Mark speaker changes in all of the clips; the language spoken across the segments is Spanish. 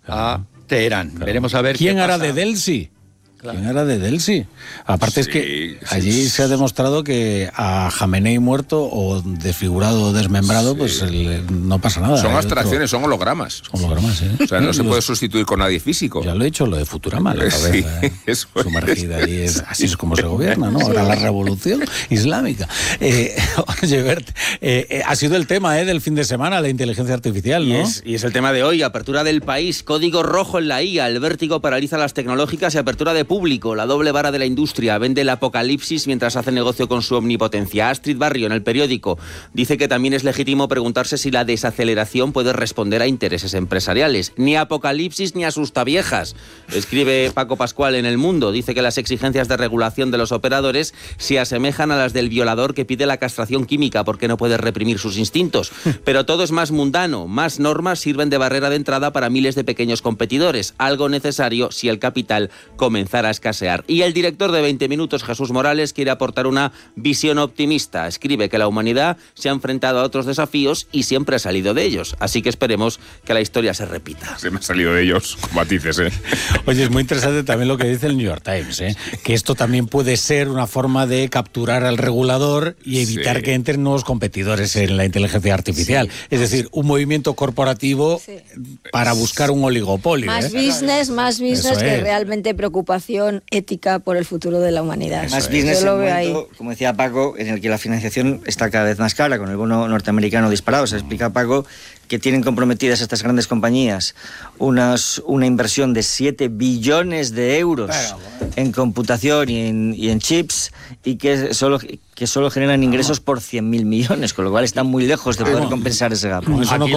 Speaker 1: a Teherán. Veremos a ver
Speaker 2: quién
Speaker 1: qué
Speaker 2: hará
Speaker 1: pasa.
Speaker 2: de Delsi.
Speaker 1: Claro.
Speaker 2: ¿Quién era de Delsi? Aparte es que allí se ha demostrado que a Jamenei muerto o desfigurado o desmembrado, pues no pasa nada.
Speaker 3: Son abstracciones, son hologramas.
Speaker 2: Son hologramas, ¿eh?
Speaker 3: O sea, no se puede sustituir con nadie físico.
Speaker 2: Ya lo he dicho, lo de Futurama, la cabeza sumergida ahí. Así es como se gobierna, ¿no? Ahora la revolución islámica. Oye, Bert, ha sido el tema del fin de semana, la inteligencia artificial, ¿no?
Speaker 4: Y es el tema de hoy, apertura del país, código rojo en la IA, el vértigo paraliza las tecnológicas y apertura de público, la doble vara de la industria, vende el apocalipsis mientras hace negocio con su omnipotencia. Astrid Barrio, en El Periódico, dice que también es legítimo preguntarse si la desaceleración puede responder a intereses empresariales. Ni apocalipsis ni asustaviejas, escribe Paco Pascual en El Mundo. Dice que las exigencias de regulación de los operadores se asemejan a las del violador que pide la castración química porque no puede reprimir sus instintos. Pero todo es más mundano, más normas sirven de barrera de entrada para miles de pequeños competidores, algo necesario si el capital comenzara a escasear. Y el director de 20 Minutos, Jesús Morales, quiere aportar una visión optimista. Escribe que la humanidad se ha enfrentado a otros desafíos y siempre ha salido de ellos. Así que esperemos que la historia se repita.
Speaker 3: Se me ha salido de ellos, como matices, ¿eh?
Speaker 2: Oye, es muy interesante también lo que dice el New York Times, que esto también puede ser una forma de capturar al regulador y evitar que entren nuevos competidores en la inteligencia artificial. Es decir, un movimiento corporativo para buscar un oligopolio.
Speaker 5: Más business que realmente preocupación ética por el futuro de la humanidad.
Speaker 6: Más business en un momento, como decía Paco, en el que la financiación está cada vez más cara, con el bono norteamericano disparado. Se explica, Paco, que tienen comprometidas estas grandes compañías una inversión de 7 billones de euros en computación y en chips, y que solo generan ingresos por 100.000 millones, con lo cual están muy lejos de poder compensar ese gap.
Speaker 1: Aquí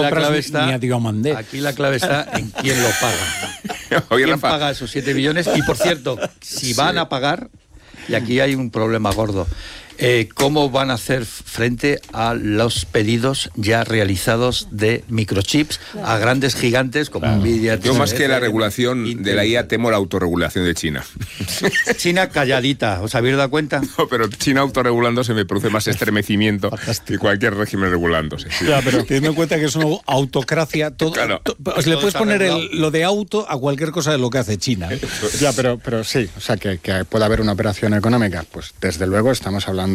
Speaker 1: la clave está en quién lo paga. ¿Quién paga esos 7 billones? Y por cierto, si van a pagar, y aquí hay un problema gordo, ¿cómo van a hacer frente a los pedidos ya realizados de microchips a grandes gigantes como Nvidia?
Speaker 3: Yo más que la regulación de la IA temo la autorregulación de China.
Speaker 1: China calladita, ¿os habéis dado cuenta?
Speaker 3: No, pero China autorregulándose me produce más estremecimiento que cualquier régimen regulándose. Sí.
Speaker 2: Ya, pero teniendo en cuenta que es una autocracia, le puedes poner lo de auto a cualquier cosa de lo que hace China.
Speaker 7: Ya, pero sí, o sea, que puede haber una operación económica, pues desde luego estamos hablando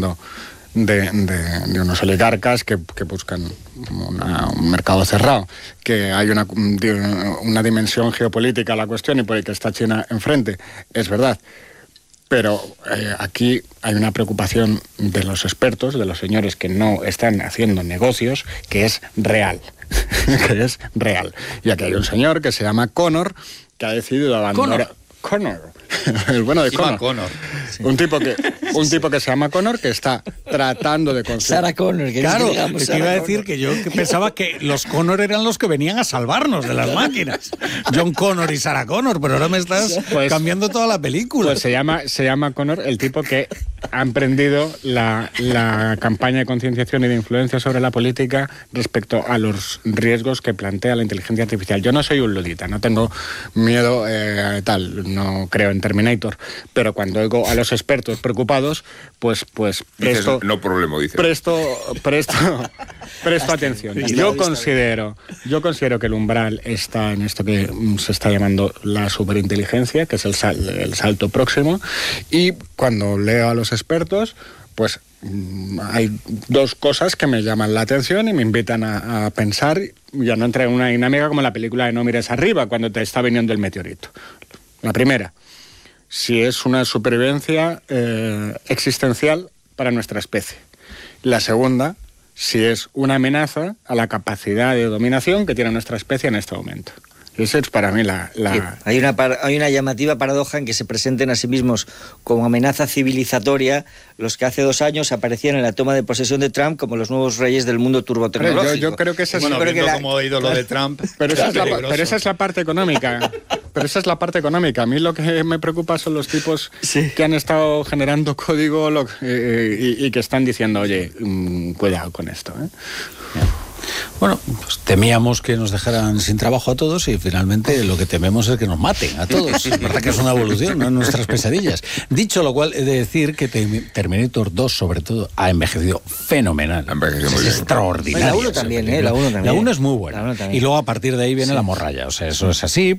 Speaker 7: de unos oligarcas que buscan un mercado cerrado, que hay una dimensión geopolítica a la cuestión y por el que está China enfrente, es verdad. Pero aquí hay una preocupación de los expertos, de los señores que no están haciendo negocios, que es real. Que es real. Y aquí hay un señor que se llama Connor, que ha decidido abandonar... Connor. El bueno de Connor. Sí. Un tipo que se llama Connor, que está tratando de conseguir...
Speaker 6: Sarah Connor.
Speaker 2: Claro, es que iba a decir que yo pensaba que los Connor eran los que venían a salvarnos de las máquinas. John Connor y Sarah Connor, pero ahora me estás cambiando toda la película.
Speaker 7: Pues se llama Connor, el tipo que ha emprendido la campaña de concienciación y de influencia sobre la política respecto a los riesgos que plantea la inteligencia artificial. Yo no soy un ludita, no tengo miedo no creo en Terminator, pero cuando oigo a los expertos preocupados, pues presto...
Speaker 3: No problema, dice.
Speaker 7: Presto atención. Yo considero que el umbral está en esto que se está llamando la superinteligencia, que es el salto próximo, y cuando leo a los expertos, pues hay dos cosas que me llaman la atención y me invitan a pensar, y a no entrar en una dinámica como la película de No mires arriba, cuando te está viniendo el meteorito. La primera, si es una supervivencia existencial para nuestra especie. La segunda, si es una amenaza a la capacidad de dominación que tiene nuestra especie en este momento. Esa es para mí
Speaker 6: Sí, hay una llamativa paradoja en que se presenten a sí mismos como amenaza civilizatoria los que hace 2 años aparecían en la toma de posesión de Trump como los nuevos reyes del mundo turbotecnológico.
Speaker 7: Yo creo que esa es...
Speaker 1: como ídolo de Trump...
Speaker 7: Pero esa es la parte económica. Pero esa es la parte económica. A mí lo que me preocupa son los tipos que han estado generando código y que están diciendo, oye, cuidado con esto, ¿eh?
Speaker 2: Bueno, pues temíamos que nos dejaran sin trabajo a todos y finalmente lo que tememos es que nos maten a todos. Es verdad que es una evolución, no nuestras pesadillas. Dicho lo cual, he de decir que Terminator 2, sobre todo, ha envejecido fenomenal. Es extraordinario.
Speaker 6: La 1 también, La 1 también.
Speaker 2: La 1 es muy buena. Y luego a partir de ahí viene la morralla. O sea, eso es así.